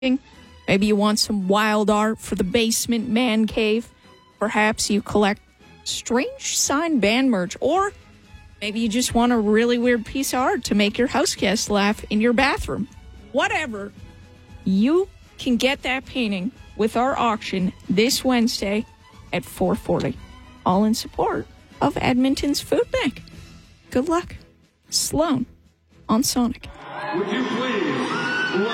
Maybe you want some wild art for the basement man cave. Perhaps you collect strange signed band merch. Or maybe you just want a really weird piece of art to make your house guests laugh in your bathroom. Whatever. You can get that painting with our auction this Wednesday at 4:40. All in support of Edmonton's Food Bank. Good luck. Sloan on Sonic. Would you please